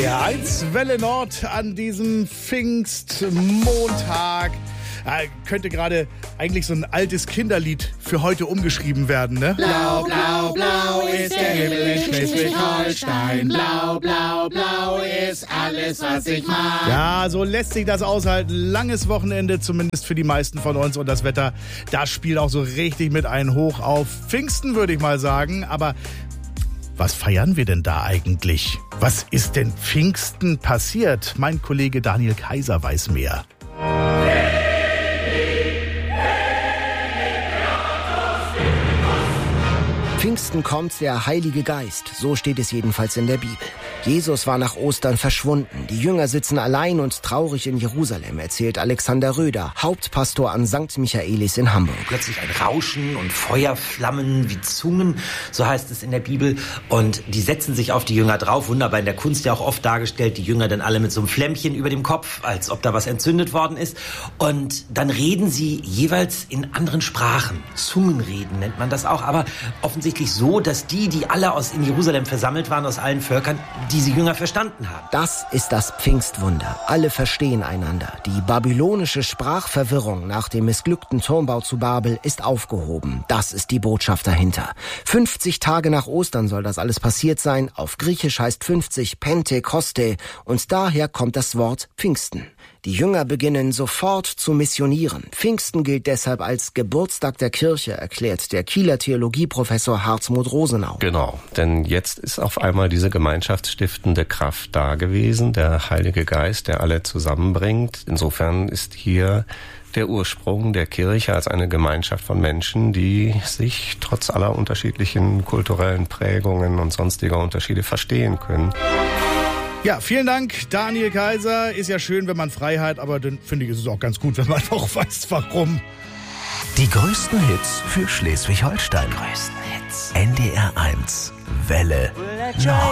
NDR1 Welle Nord an diesem Pfingstmontag. Könnte gerade eigentlich so ein altes Kinderlied für heute umgeschrieben werden, ne? Blau, blau, blau ist der Himmel in Schleswig-Holstein. Blau, blau, blau ist alles, was ich mag. Ja, so lässt sich das aushalten. Langes Wochenende, zumindest für die meisten von uns. Und das Wetter, das spielt auch so richtig mit ein Hoch auf Pfingsten, würde ich mal sagen. Aber was feiern wir denn da eigentlich? Was ist denn Pfingsten passiert? Mein Kollege Daniel Kaiser weiß mehr. Pfingsten kommt der Heilige Geist, so steht es jedenfalls in der Bibel. Jesus war nach Ostern verschwunden. Die Jünger sitzen allein und traurig in Jerusalem, erzählt Alexander Röder, Hauptpastor an St. Michaelis in Hamburg. Plötzlich ein Rauschen und Feuerflammen wie Zungen, so heißt es in der Bibel. Und die setzen sich auf die Jünger drauf, wunderbar in der Kunst ja auch oft dargestellt, die Jünger dann alle mit so einem Flämmchen über dem Kopf, als ob da was entzündet worden ist. Und dann reden sie jeweils in anderen Sprachen. Zungenreden nennt man das auch, aber offensichtlich so, dass die alle in Jerusalem versammelt waren, aus allen Völkern, diese Jünger verstanden haben. Das ist das Pfingstwunder. Alle verstehen einander. Die babylonische Sprachverwirrung nach dem missglückten Turmbau zu Babel ist aufgehoben. Das ist die Botschaft dahinter. 50 Tage nach Ostern soll das alles passiert sein. Auf Griechisch heißt 50 Pentekoste und daher kommt das Wort Pfingsten. Die Jünger beginnen sofort zu missionieren. Pfingsten gilt deshalb als Geburtstag der Kirche, erklärt der Kieler Theologieprofessor Hartmut Rosenau. Genau, denn jetzt ist auf einmal diese gemeinschaftsstiftende Kraft da gewesen, der Heilige Geist, der alle zusammenbringt. Insofern ist hier der Ursprung der Kirche als eine Gemeinschaft von Menschen, die sich trotz aller unterschiedlichen kulturellen Prägungen und sonstiger Unterschiede verstehen können. Ja, vielen Dank, Daniel Kaiser. Ist ja schön, wenn man frei hat, aber dann finde ich, ist es auch ganz gut, wenn man auch weiß, warum. Die größten Hits für Schleswig-Holstein. NDR1 Welle Nord.